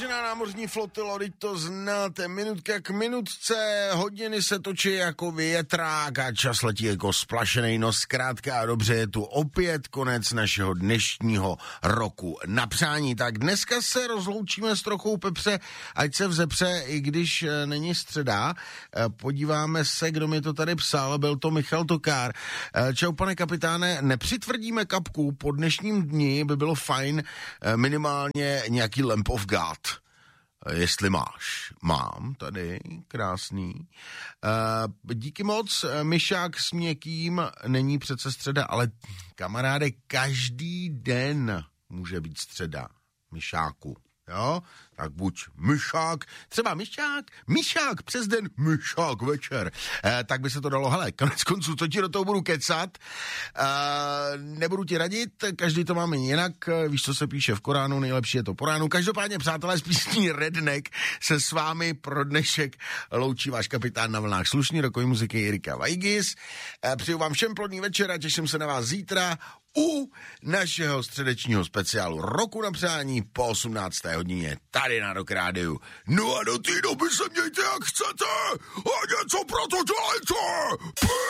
vážená námořní flotilo, teď to znáte, minutka k minutce, hodiny se točí jako větrák a čas letí jako splašený, no zkrátka a dobře, je tu opět konec našeho dnešního roku na přání. Tak dneska se rozloučíme s trochou pepře, ať se vzepře, i když není středa. Podíváme se, kdo mi to tady psal, byl to Michal Tokár. Čau, pane kapitáne, nepřitvrdíme kapku, po dnešním dni by bylo fajn minimálně nějaký Lamp of God, jestli máš. Mám tady, krásný. Díky moc, myšák s měkkým, není přece středa, ale kamaráde, každý den může být středa, myšáku. Jo, tak buď myšák, třeba myšák přes den, myšák večer. Tak by se to dalo, hele, konec konců, co ti do toho budu kecat, nebudu ti radit, každý to máme jinak, víš, co se píše v Koránu, nejlepší je to po ránu. Každopádně, přátelé, z písní Redneck se s vámi pro dnešek loučí váš kapitán na vlnách slušný rokový muziky Jirka Vajgis. Přeju vám všem plodný večer a těším se na vás zítra u našeho středečního speciálu Roku na přání po 18. hodině tady na Rock Rádiu. No a do té doby se mějte jak chcete a něco pro to dělejte!